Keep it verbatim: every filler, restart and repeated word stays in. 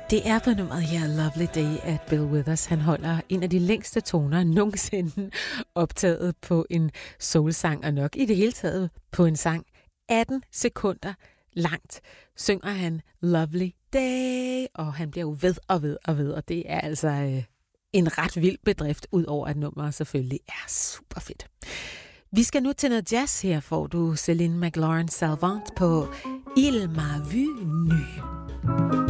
Det er på nummeret her, Lovely Day, at Bill Withers, han holder en af de længste toner nogensinde optaget på en soulsang, og nok i det hele taget på en sang. atten sekunder langt synger han Lovely Day, og han bliver jo ved og ved og ved, og det er altså øh, en ret vild bedrift, ud over at nummeret selvfølgelig er super fedt. Vi skal nu til noget jazz. Her får du Céline McLaurin Salvant på Il m'a vu nu.